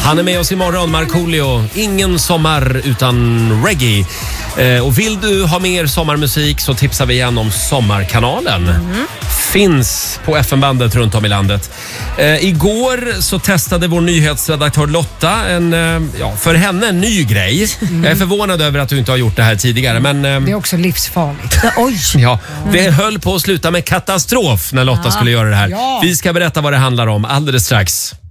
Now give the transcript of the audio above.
Han är med oss imorgon, Markoolio. Ingen sommar utan reggae. Och vill du ha mer sommarmusik så tipsar vi igen om Sommarkanalen. Finns på FM-bandet runt om i landet. Igår så testade vår nyhetsredaktör Lotta för henne en ny grej. Jag är förvånad över att du inte har gjort det här tidigare. Men, det är också livsfarligt. Oj! Ja, det höll på att sluta med katastrof när Lotta skulle göra det här. Ja. Vi ska berätta vad det handlar om alldeles strax.